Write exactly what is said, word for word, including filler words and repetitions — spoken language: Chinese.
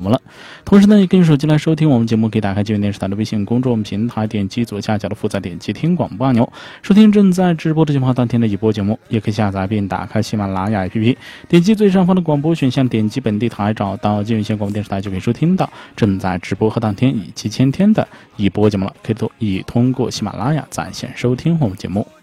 目了。同时呢，也跟手机来收听我们节目，可以打开济源电视台的微信公众平台，点击左下角的复杂点击听广播按钮，收听正在直播的节目和当天的已播节目。也可以下载并打开喜马拉雅 A P P， 点击最上方的广播选项，点击本地台，找到济源县广播电视台，就可以收听到正在直播和当天以及前天的已播节目了。可以以通过喜马拉雅在线收听我们节目。